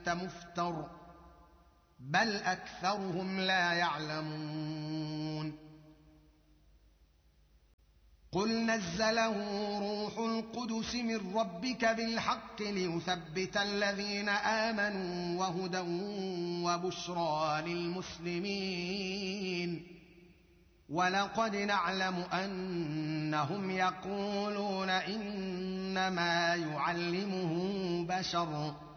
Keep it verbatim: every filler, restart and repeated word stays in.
مفتر بل أكثرهم لا يعلمون قل نزله روح القدس من ربك بالحق ليثبت الذين آمنوا وهدى وبشرى للمسلمين ولقد نعلم أنهم يقولون إنما يعلمه بشر